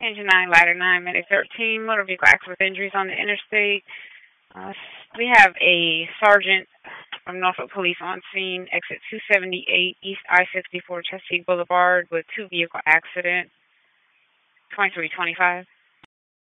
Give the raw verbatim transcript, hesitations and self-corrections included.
Engine nine, ladder nine, medic thirteen, motor vehicle accident with injuries on the interstate. Uh, we have a sergeant from Norfolk Police on scene, exit two seventy-eight East I sixty-four Chesapeake Boulevard with two vehicle accident, twenty-three twenty-five.